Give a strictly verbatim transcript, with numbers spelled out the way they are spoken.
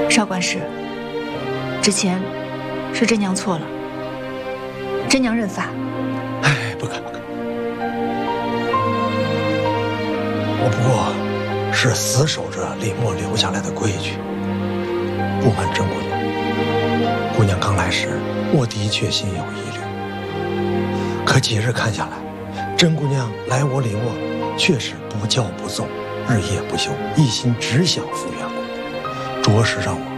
少管事，之前是真娘错了，真娘认罚。 哎，不敢不敢，我不过是死守着李默留下来的规矩。不瞒甄姑娘，姑娘刚来时，我的确心有疑虑。可几日看下来，甄姑娘来我李默，确实不教不纵，日夜不休，一心只想赴远国，着实让我